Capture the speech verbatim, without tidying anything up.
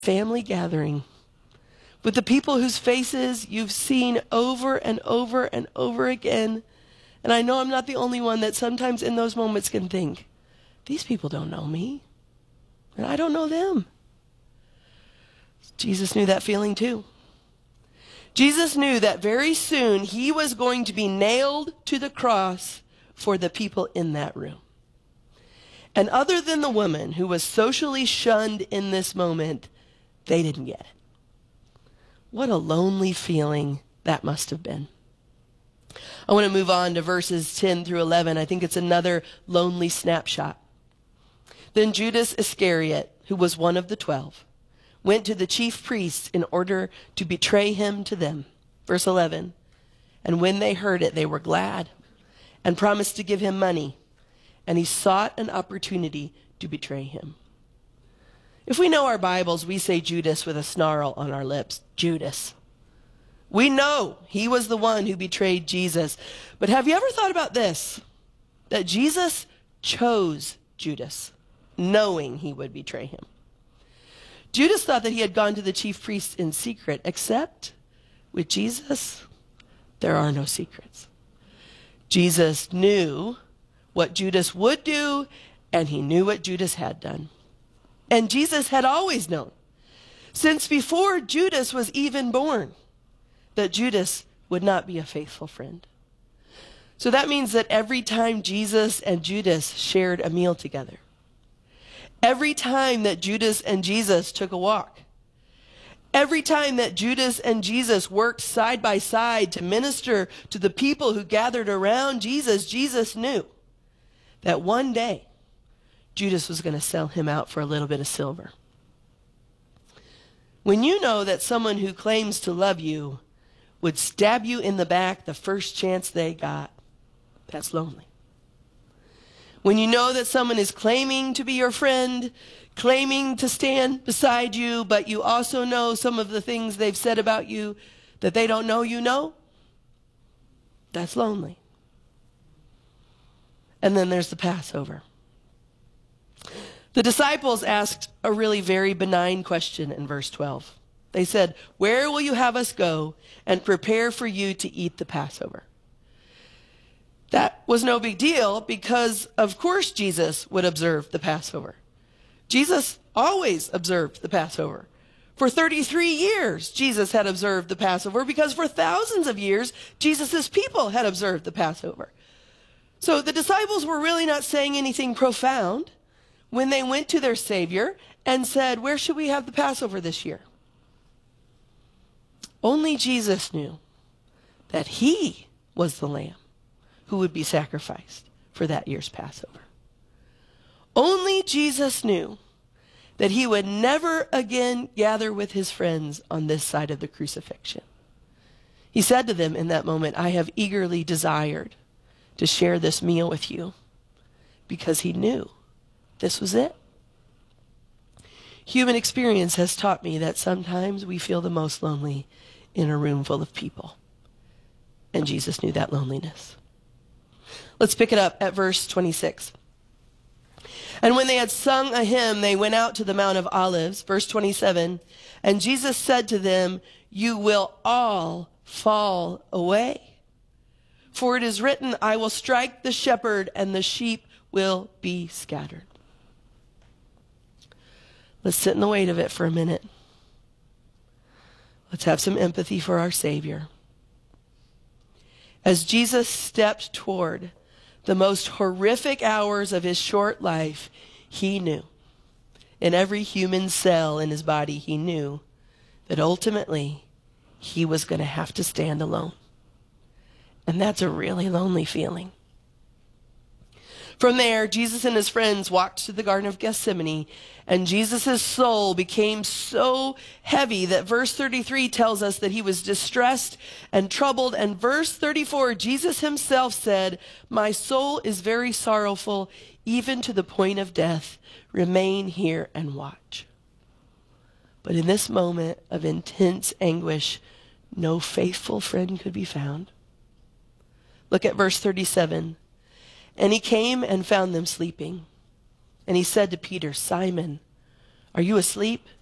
family gathering with the people whose faces you've seen over and over and over again. And I know I'm not the only one that sometimes in those moments can think, these people don't know me, and I don't know them. Jesus knew that feeling too. Jesus knew that very soon he was going to be nailed to the cross for the people in that room. And other than the woman who was socially shunned in this moment, they didn't get it. What a lonely feeling that must have been. I want to move on to verses ten through eleven. I think it's another lonely snapshot. Then Judas Iscariot, who was one of the twelve, went to the chief priests in order to betray him to them. Verse eleven, and when they heard it, they were glad and promised to give him money, and he sought an opportunity to betray him. If we know our Bibles, we say Judas with a snarl on our lips. Judas. We know he was the one who betrayed Jesus. But have you ever thought about this? That Jesus chose Judas, knowing he would betray him. Judas thought that he had gone to the chief priests in secret, except with Jesus, there are no secrets. Jesus knew what Judas would do, and he knew what Judas had done. And Jesus had always known, since before Judas was even born, that Judas would not be a faithful friend. So that means that every time Jesus and Judas shared a meal together, every time that Judas and Jesus took a walk, every time that Judas and Jesus worked side by side to minister to the people who gathered around Jesus, Jesus knew that one day Judas was going to sell him out for a little bit of silver. When you know that someone who claims to love you would stab you in the back the first chance they got, that's lonely. When you know that someone is claiming to be your friend, claiming to stand beside you, but you also know some of the things they've said about you that they don't know you know, that's lonely. And then there's the Passover. The disciples asked a really very benign question in verse twelve. They said, "Where will you have us go and prepare for you to eat the Passover?" That was no big deal because, of course, Jesus would observe the Passover. Jesus always observed the Passover. For thirty-three years, Jesus had observed the Passover because for thousands of years, Jesus' people had observed the Passover. So the disciples were really not saying anything profound when they went to their Savior and said, "Where should we have the Passover this year?" Only Jesus knew that he was the lamb who would be sacrificed for that year's Passover. Only Jesus knew that he would never again gather with his friends on this side of the crucifixion. He said to them in that moment, "I have eagerly desired to share this meal with you," because he knew this was it. Human experience has taught me that sometimes we feel the most lonely in a room full of people. And Jesus knew that loneliness. Let's pick it up at verse twenty-six. And when they had sung a hymn, they went out to the Mount of Olives. Verse twenty-seven. And Jesus said to them, "You will all fall away. For it is written, I will strike the shepherd, and the sheep will be scattered." Let's sit in the weight of it for a minute. Let's have some empathy for our Savior. As Jesus stepped toward the most horrific hours of his short life, he knew, in every human cell in his body, he knew that ultimately he was going to have to stand alone. And that's a really lonely feeling. From there, Jesus and his friends walked to the Garden of Gethsemane, and Jesus' soul became so heavy that verse thirty-three tells us that he was distressed and troubled. And verse thirty-four, Jesus himself said, "My soul is very sorrowful, even to the point of death. Remain here and watch." But in this moment of intense anguish, no faithful friend could be found. Look at verse thirty-seven. And he came and found them sleeping. And he said to Peter, "Simon, are you asleep?